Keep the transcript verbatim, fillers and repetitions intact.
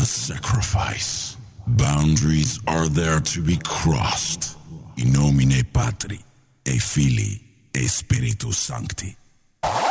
a sacrifice. Boundaries are there to be crossed. In nomine Patri, e Filii, e Spiritus Sancti.